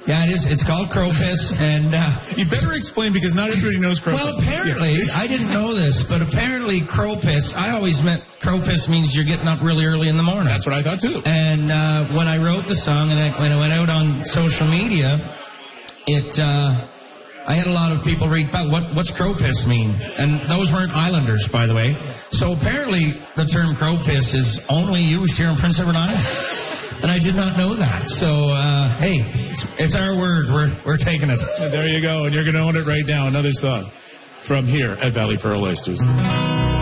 Yeah, it is. It's called crow piss, and you better explain because not everybody knows crow piss. Well, apparently, I didn't know this, but apparently crow piss, I always meant crow piss means you're getting up really early in the morning. That's what I thought, too. And when I wrote the song and when I went out on social media, I had a lot of people read back, what's crow piss mean? And those weren't Islanders, by the way. So apparently the term crow piss is only used here in Prince Edward Island. And I did not know that. So, hey, it's our word. We're taking it. And there you go. And you're going to own it right now. Another song from here at Valley Pearl Oysters.